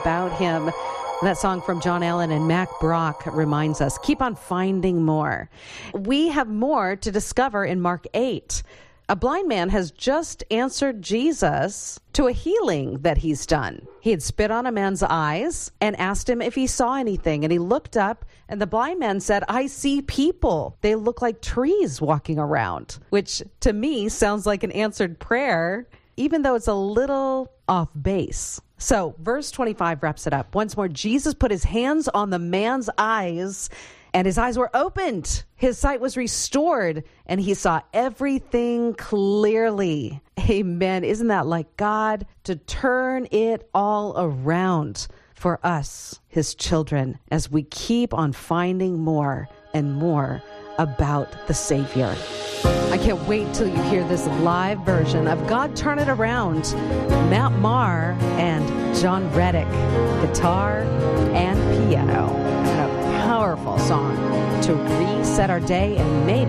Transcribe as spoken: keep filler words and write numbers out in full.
about him. That song from John Allen and Mac Brock reminds us, keep on finding more. We have more to discover in Mark eight. A blind man has just answered Jesus to a healing that he's done. He had spit on a man's eyes and asked him if he saw anything. And he looked up and the blind man said, I see people. They look like trees walking around, which to me sounds like an answered prayer, even though it's a little off base. So verse twenty-five wraps it up. Once more, Jesus put his hands on the man's eyes and his eyes were opened. His sight was restored and he saw everything clearly. Amen. Isn't that like God to turn it all around for us, his children, as we keep on finding more and more about the Savior? I can't wait till you hear this live version of God Turn It Around. Matt Maher and John Reddick, guitar and piano. And a powerful song to reset our day and maybe